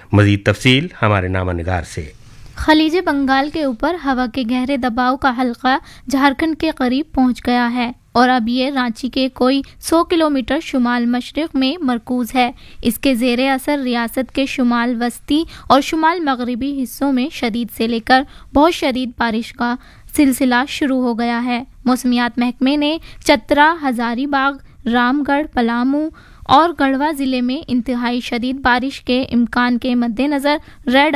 मज़ीद तफसील हमारे नामानिगार से। खलीज बंगाल के ऊपर हवा के गहरे दबाव का हल्का झारखंड के करीब पहुंच गया है और अब ये रांची के कोई 100 किलोमीटर शुमाल मशरिक में मरकूज है। इसके ज़ेरे असर रियासत के शुमाल वस्ती और शुमाल मगरिबी हिस्सों में शदीद से लेकर बहुत शदीद बारिश का सिलसिला शुरू हो गया है। मौसमियात महकमे ने चतरा, हजारीबाग, रामगढ़, पलामू और गढ़वा ज़िले में इंतहाई शदीद बारिश के इम्कान के मद्देनज़र रेड